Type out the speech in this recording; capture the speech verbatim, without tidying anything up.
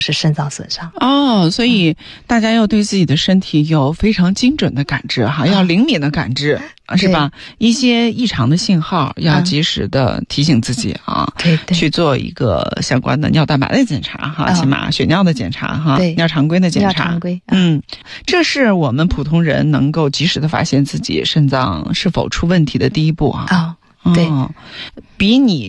是肾脏损伤。 哦，所以大家要对自己的身体有非常精准的感知哈，要灵敏的感知，是吧？一些异常的信号要及时的提醒自己啊， 对对， 去做一个相关的尿蛋白的检查哈，起码血尿的检查哈，尿常规的检查。 尿常规， 嗯，这是我们普通人能够及时的发现自己肾脏是否出问题的第一步啊。 啊，对， 比你